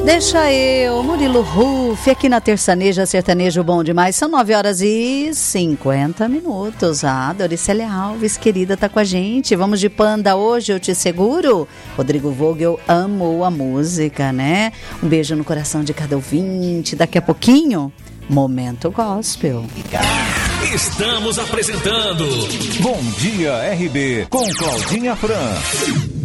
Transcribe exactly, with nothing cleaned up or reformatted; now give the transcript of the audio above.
Deixa eu, Murilo Ruff, aqui na Terçaneja Sertanejo Bom Demais. São nove horas e cinquenta minutos. A Doricélia Alves, querida, tá com a gente. Vamos de Panda hoje, eu te seguro. Rodrigo Vogel amou a música, né? Um beijo no coração de cada ouvinte. Daqui a pouquinho, Momento Gospel. Estamos apresentando Bom Dia R B com Claudinha Fran.